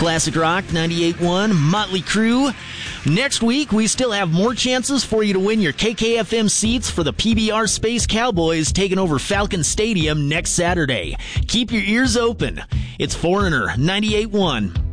Classic Rock 98.1, Motley Crue. Next week, we still have more chances for you to win your KKFM seats for the PBR Space Cowboys taking over Falcon Stadium next Saturday. Keep your ears open. It's Foreigner 98.1.